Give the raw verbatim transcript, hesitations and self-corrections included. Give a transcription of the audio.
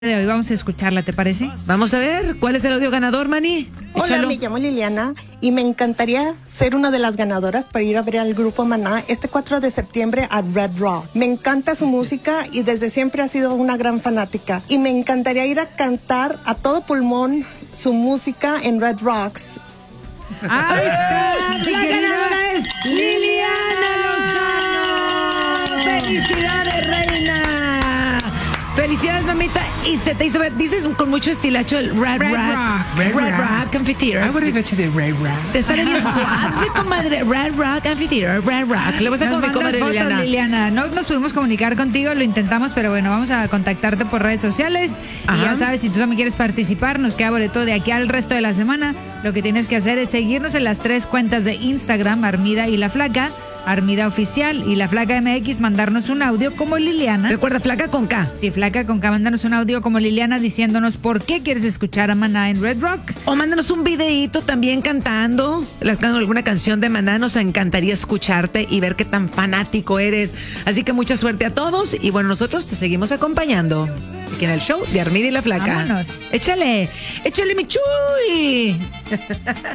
de hoy vamos a escucharla, ¿te parece? Vamos a ver, ¿cuál es el audio ganador, Manny? Hola, Échalo. me llamo Liliana y me encantaría ser una de las ganadoras para ir a ver al grupo Maná este cuatro de septiembre a Red Rock. Me encanta su música y desde siempre ha sido una gran fanática. Y me encantaría ir a cantar a todo pulmón su música en Red Rocks. Ahí está, mi La querida ganadora es Liliana Lozano. ¡Felicidades, reina! Felicidades, mamita. Y se te hizo ver, dices con mucho estilacho el Red, Red Rock. Rock. Red, Red Rock, Rock. Amphitheater. I would have got you the Ray Rock. Te sale bien suave, comadre. Red Rock Amphitheater, Red Rock. Le vas a Nos comer, mandas comadre fotos, Liliana. Liliana. No nos pudimos comunicar contigo, lo intentamos, pero bueno, vamos a contactarte por redes sociales. Y Ajá. ya sabes, si tú también quieres participar, nos queda boleto de aquí al resto de la semana. Lo que tienes que hacer es seguirnos en las tres cuentas de Instagram, Armida y La Flaca, Armida Oficial y La Flaca M X, mandarnos un audio como Liliana. Recuerda, flaca con K. Sí, Flaca con K, mándanos un audio como Liliana diciéndonos por qué quieres escuchar a Maná en Red Rock. O mándanos un videíto también cantando la- alguna canción de Maná. Nos encantaría escucharte y ver qué tan fanático eres. Así que mucha suerte a todos. Y bueno, nosotros te seguimos acompañando aquí en el show de Armida y La Flaca. Vámonos. Échale, échale mi chuy.